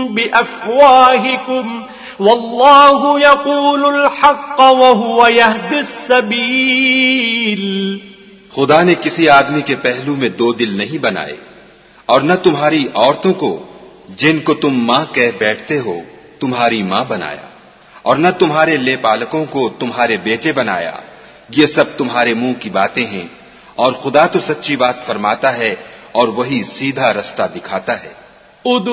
बिअफ़वाहिकुम वल्लाहु यक़ूलुल हक़्क़ वहुव यहदिस सबील। खुदा ने किसी आदमी के पहलू में दो दिल नहीं बनाए और न तुम्हारी औरतों को जिनको तुम मां कह बैठते हो तुम्हारी मां बनाया और न तुम्हारे लेपालकों को तुम्हारे बेटे बनाया। ये सब तुम्हारे मुंह की बातें हैं और खुदा तो सच्ची बात फरमाता है और वही सीधा रास्ता दिखाता है।